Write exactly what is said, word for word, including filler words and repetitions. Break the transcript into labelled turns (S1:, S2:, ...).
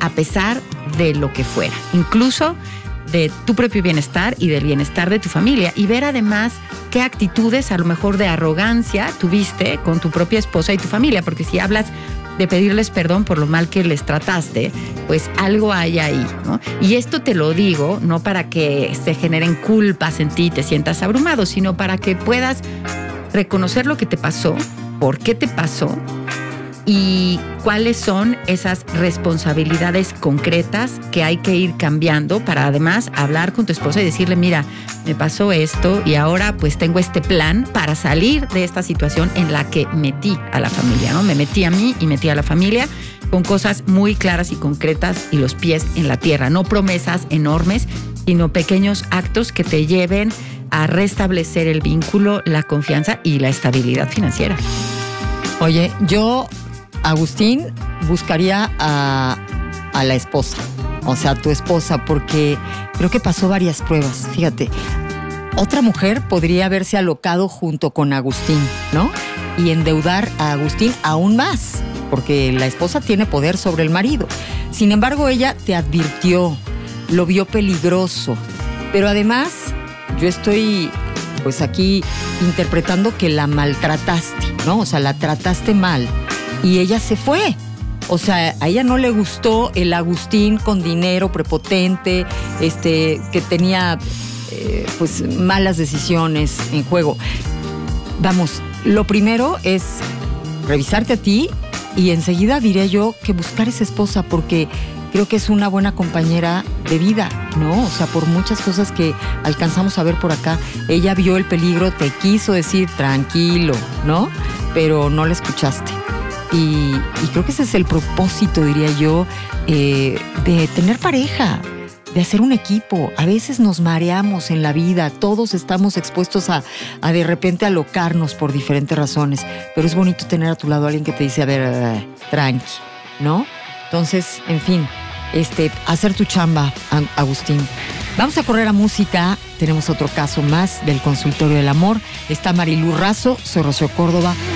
S1: a pesar de lo que fuera, incluso de tu propio bienestar y del bienestar de tu familia, y ver además qué actitudes a lo mejor de arrogancia tuviste con tu propia esposa y tu familia, porque si hablas de pedirles perdón por lo mal que les trataste, pues algo hay ahí, ¿no? Y esto te lo digo no para que se generen culpas en ti y te sientas abrumado, sino para que puedas reconocer lo que te pasó, por qué te pasó y cuáles son esas responsabilidades concretas que hay que ir cambiando para además hablar con tu esposa y decirle, mira, me pasó esto y ahora pues tengo este plan para salir de esta situación en la que metí a la familia, ¿no? Me metí a mí y metí a la familia con cosas muy claras y concretas y los pies en la tierra, no promesas enormes, sino pequeños actos que te lleven a restablecer el vínculo, la confianza y la estabilidad financiera.
S2: Oye, yo... Agustín, buscaría a, a la esposa, o sea, a tu esposa, porque creo que pasó varias pruebas. Fíjate, otra mujer podría haberse alocado junto con Agustín, ¿no? Y endeudar a Agustín aún más, porque la esposa tiene poder sobre el marido. Sin embargo, ella te advirtió, lo vio peligroso, pero además yo estoy pues aquí interpretando que la maltrataste, ¿no? O sea, la trataste mal. Y ella se fue. O sea, a ella no le gustó el Agustín con dinero, prepotente, este, que tenía eh, pues malas decisiones en juego. Vamos, lo primero es revisarte a ti y enseguida diré yo que buscar esa esposa, porque creo que es una buena compañera de vida, ¿no? O sea, por muchas cosas que alcanzamos a ver por acá, ella vio el peligro, te quiso decir tranquilo, ¿no? Pero no la escuchaste. Y, y creo que ese es el propósito, diría yo, eh, de tener pareja, de hacer un equipo. A veces nos mareamos en la vida, todos estamos expuestos a, a de repente alocarnos por diferentes razones, pero es bonito tener a tu lado a alguien que te dice, a ver, tranqui, ¿no? Entonces, en fin, este, hacer tu chamba, Agustín. Vamos a correr a música, tenemos otro caso más del Consultorio del Amor. Está Marilú Razo, soy Rocío Córdoba.